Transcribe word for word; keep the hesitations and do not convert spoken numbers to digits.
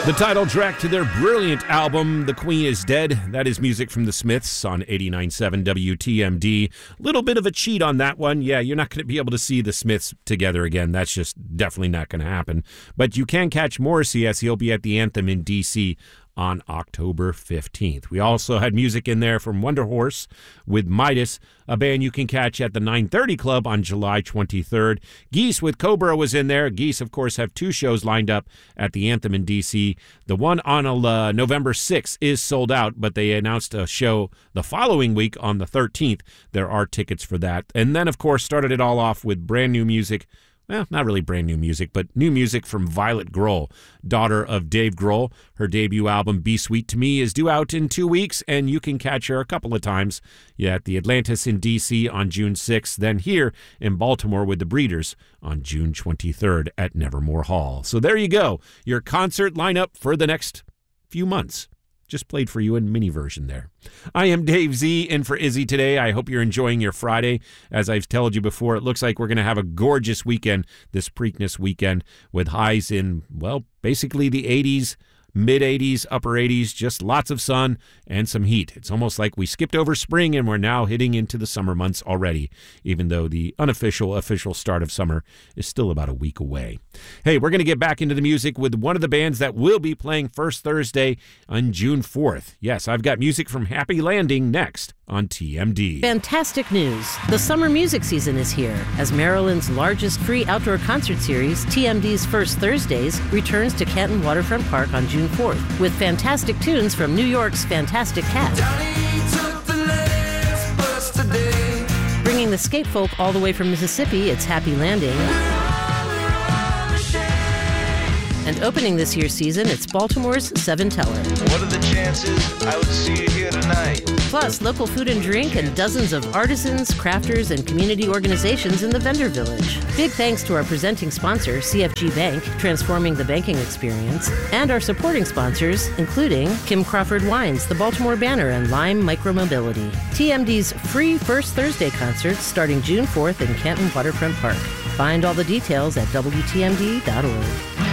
The title track to their brilliant album, The Queen is Dead. That is music from the Smiths on eighty-nine point seven W T M D. Little bit of a cheat on that one. Yeah, you're not going to be able to see the Smiths together again. That's just definitely not going to happen. But you can catch Morrissey as he'll be at the Anthem in D C on October fifteenth. We also had music in there from Wonder Horse with Midas, a band you can catch at the nine thirty Club on July twenty-third. Geese with Cobra was in there. Geese, of course, have two shows lined up at the Anthem in D C. The one on uh, November sixth is sold out, but they announced a show the following week on the thirteenth. There are tickets for that. And then, of course, started it all off with brand new music. Well, not really brand new music, but new music from Violet Grohl, daughter of Dave Grohl. Her debut album, Be Sweet to Me, is due out in two weeks, and you can catch her a couple of times. Yeah, at the Atlantis in D C on June sixth, then here in Baltimore with the Breeders on June twenty-third at Nevermore Hall. So there you go, your concert lineup for the next few months. Just played for you in mini version there. I am Dave Z, in for Izzy today. I hope you're enjoying your Friday. As I've told you before, it looks like we're going to have a gorgeous weekend, this Preakness weekend, with highs in, well, basically the eighties, mid-eighties, upper eighties, just lots of sun and some heat. It's almost like we skipped over spring and we're now hitting into the summer months already, even though the unofficial, official start of summer is still about a week away. Hey, we're going to get back into the music with one of the bands that will be playing first Thursday on June fourth. Yes, I've got music from Happy Landing next on T M D. Fantastic news. The summer music season is here as Maryland's largest free outdoor concert series, T M D's First Thursdays, returns to Canton Waterfront Park on June fourth with fantastic tunes from New York's Fantastic Cat. Bringing the skate folk all the way from Mississippi, it's Happy Landing. And opening this year's season, it's Baltimore's Seven Teller. What are the chances I would see you here tonight? Plus, local food and drink and dozens of artisans, crafters, and community organizations in the vendor village. Big thanks to our presenting sponsor, C F G Bank, transforming the banking experience, and our supporting sponsors, including Kim Crawford Wines, the Baltimore Banner, and Lime Micromobility. T M D's free First Thursday concert starting June fourth in Canton Waterfront Park. Find all the details at W T M D dot org.